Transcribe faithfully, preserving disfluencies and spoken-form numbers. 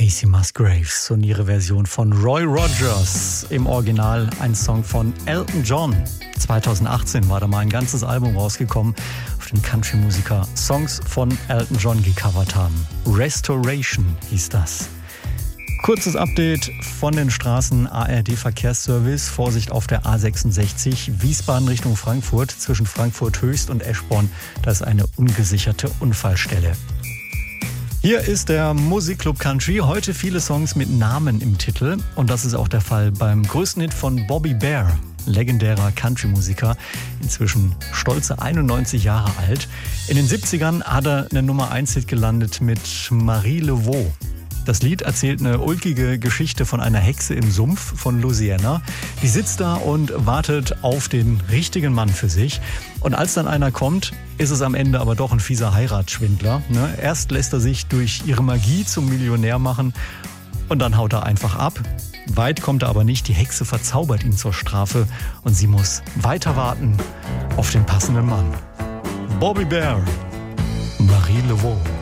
Casey Musgraves und ihre Version von Roy Rogers. Im Original ein Song von Elton John. zweitausendachtzehn war da mal ein ganzes Album rausgekommen, auf dem Country-Musiker Songs von Elton John gecovert haben. Restoration hieß das. Kurzes Update von den Straßen. A R D-Verkehrsservice. Vorsicht auf der A sechsundsechzig, Wiesbaden Richtung Frankfurt. Zwischen Frankfurt Höchst und Eschborn. Das ist eine ungesicherte Unfallstelle. Hier ist der Musikclub Country. Heute viele Songs mit Namen im Titel. Und das ist auch der Fall beim größten Hit von Bobby Bare. Legendärer Country-Musiker, inzwischen stolze einundneunzig Jahre alt. In den siebzigern hat er eine Nummer eins Hit gelandet mit Marie Laveau. Das Lied erzählt eine ulkige Geschichte von einer Hexe im Sumpf von Louisiana. Die sitzt da und wartet auf den richtigen Mann für sich. Und als dann einer kommt, ist es am Ende aber doch ein fieser Heiratsschwindler. Ne? Erst lässt er sich durch ihre Magie zum Millionär machen und dann haut er einfach ab. Weit kommt er aber nicht. Die Hexe verzaubert ihn zur Strafe und sie muss weiter warten auf den passenden Mann. Bobby Bare, Marie Laveau.